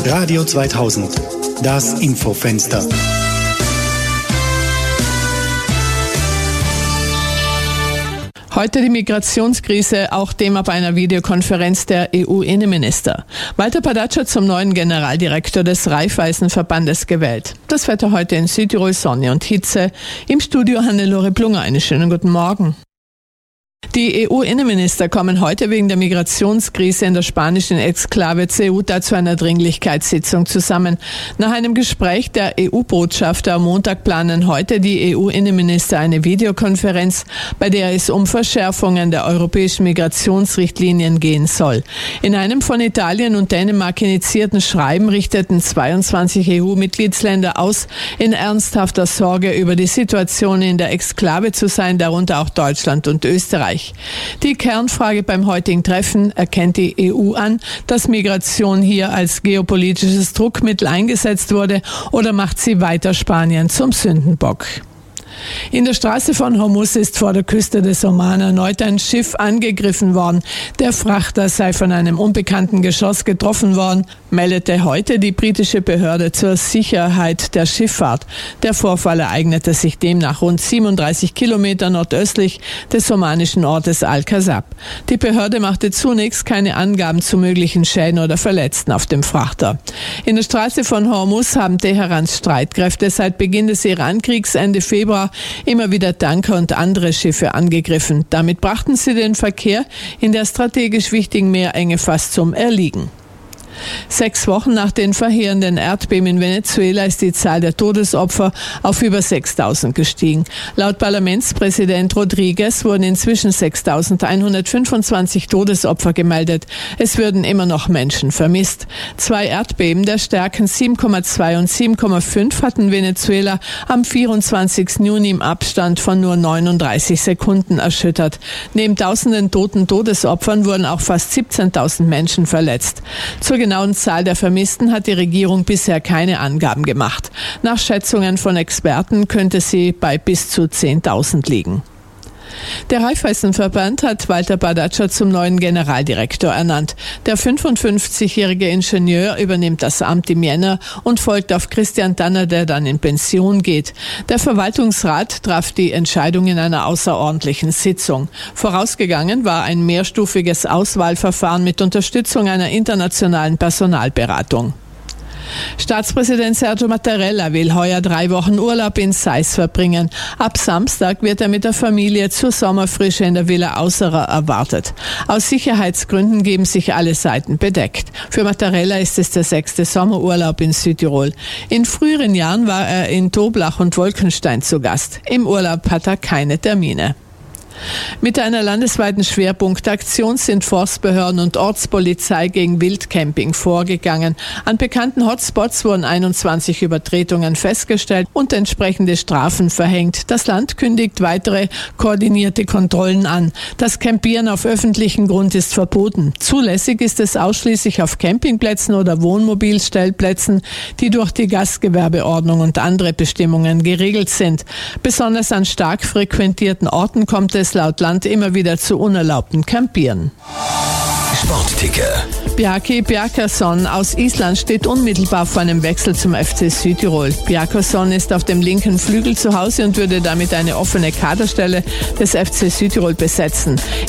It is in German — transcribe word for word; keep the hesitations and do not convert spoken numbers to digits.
Radio zweitausend, das Infofenster. Heute die Migrationskrise, auch Thema bei einer Videokonferenz der E U-Innenminister. Walter Padatscher zum neuen Generaldirektor des Raiffeisenverbandes gewählt. Das Wetter heute in Südtirol, Sonne und Hitze. Im Studio Hannelore Plunger, einen schönen guten Morgen. Die E U-Innenminister kommen heute wegen der Migrationskrise in der spanischen Exklave Ceuta zu einer Dringlichkeitssitzung zusammen. Nach einem Gespräch der E U-Botschafter am Montag planen heute die E U-Innenminister eine Videokonferenz, bei der es um Verschärfungen der europäischen Migrationsrichtlinien gehen soll. In einem von Italien und Dänemark initiierten Schreiben richteten zweiundzwanzig E U-Mitgliedsländer aus, in ernsthafter Sorge über die Situation in der Exklave zu sein, darunter auch Deutschland und Österreich. Die Kernfrage beim heutigen Treffen: erkennt die E U an, dass Migration hier als geopolitisches Druckmittel eingesetzt wurde, oder macht sie weiter Spanien zum Sündenbock? In der Straße von Hormuz ist vor der Küste des Oman erneut ein Schiff angegriffen worden. Der Frachter sei von einem unbekannten Geschoss getroffen worden, meldete heute die britische Behörde zur Sicherheit der Schifffahrt. Der Vorfall ereignete sich demnach rund siebenunddreißig Kilometer nordöstlich des omanischen Ortes Al-Kasab. Die Behörde machte zunächst keine Angaben zu möglichen Schäden oder Verletzten auf dem Frachter. In der Straße von Hormuz haben Teherans Streitkräfte seit Beginn des Iran-Kriegs Ende Februar immer wieder Tanker und andere Schiffe angegriffen. Damit brachten sie den Verkehr in der strategisch wichtigen Meerenge fast zum Erliegen. Sechs Wochen nach den verheerenden Erdbeben in Venezuela ist die Zahl der Todesopfer auf über sechstausend gestiegen. Laut Parlamentspräsident Rodriguez wurden inzwischen sechstausendeinhundertfünfundzwanzig Todesopfer gemeldet. Es würden immer noch Menschen vermisst. Zwei Erdbeben der Stärken sieben Komma zwei und sieben Komma fünf hatten Venezuela am vierundzwanzigsten Juni im Abstand von nur neununddreißig Sekunden erschüttert. Neben tausenden toten Todesopfern wurden auch fast siebzehntausend Menschen verletzt. Zur genauen Zahl der Vermissten hat die Regierung bisher keine Angaben gemacht. Nach Schätzungen von Experten könnte sie bei bis zu zehntausend liegen. Der Raiffeisenverband hat Walter Padatscher zum neuen Generaldirektor ernannt. Der fünfundfünfzigjährige Ingenieur übernimmt das Amt im Jänner und folgt auf Christian Danner, der dann in Pension geht. Der Verwaltungsrat traf die Entscheidung in einer außerordentlichen Sitzung. Vorausgegangen war ein mehrstufiges Auswahlverfahren mit Unterstützung einer internationalen Personalberatung. Staatspräsident Sergio Mattarella will heuer drei Wochen Urlaub in Sais verbringen. Ab Samstag wird er mit der Familie zur Sommerfrische in der Villa Ausserer erwartet. Aus Sicherheitsgründen geben sich alle Seiten bedeckt. Für Mattarella ist es der sechste Sommerurlaub in Südtirol. In früheren Jahren war er in Toblach und Wolkenstein zu Gast. Im Urlaub hat er keine Termine. Mit einer landesweiten Schwerpunktaktion sind Forstbehörden und Ortspolizei gegen Wildcamping vorgegangen. An bekannten Hotspots wurden einundzwanzig Übertretungen festgestellt und entsprechende Strafen verhängt. Das Land kündigt weitere koordinierte Kontrollen an. Das Campieren auf öffentlichem Grund ist verboten. Zulässig ist es ausschließlich auf Campingplätzen oder Wohnmobilstellplätzen, die durch die Gastgewerbeordnung und andere Bestimmungen geregelt sind. Besonders an stark frequentierten Orten kommt es laut Land immer wieder zu unerlaubten Campieren. Sportticker. Bjarki Bjarkason aus Island steht unmittelbar vor einem Wechsel zum F C Südtirol. Bjarkason ist auf dem linken Flügel zu Hause und würde damit eine offene Kaderstelle des F C Südtirol besetzen.